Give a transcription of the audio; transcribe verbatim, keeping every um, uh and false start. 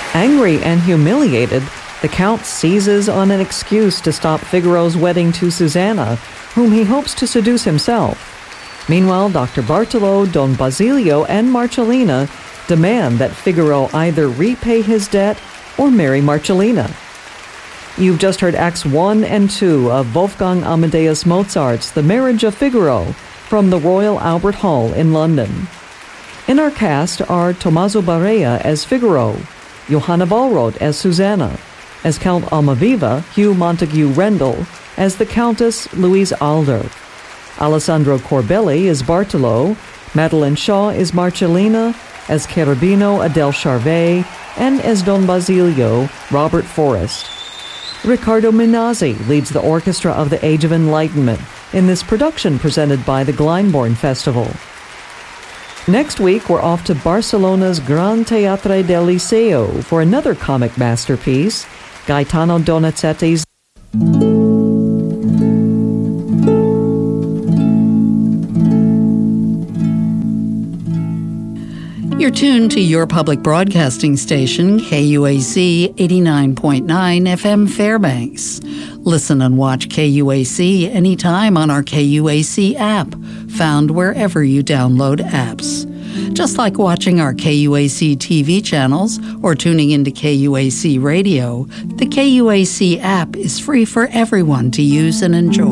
Angry and humiliated, the Count seizes on an excuse to stop Figaro's wedding to Susanna, whom he hopes to seduce himself. Meanwhile, Doctor Bartolo, Don Basilio, and Marcellina demand that Figaro either repay his debt or marry Marcellina. You've just heard Acts one and two of Wolfgang Amadeus Mozart's The Marriage of Figaro from the Royal Albert Hall in London. In our cast are Tommaso Barea as Figaro, Johanna Wallroth as Susanna, as Count Almaviva, Hugh Montague Rendell, as the Countess Louise Alder. Alessandro Corbelli is Bartolo, Madeline Shaw is Marcellina, as Cherubino Adele Charvet, and as Don Basilio, Robert Forrest. Riccardo Minazzi leads the orchestra of the Age of Enlightenment in this production presented by the Glyndebourne Festival. Next week, we're off to Barcelona's Gran Teatre del Liceo for another comic masterpiece, Gaetano Donizetti's You're tuned to your public broadcasting station, K U A C eighty-nine point nine F M Fairbanks. Listen and watch K U A C anytime on our K U A C app, found wherever you download apps. Just like watching our K U A C T V channels or tuning into K U A C Radio, the K U A C app is free for everyone to use and enjoy.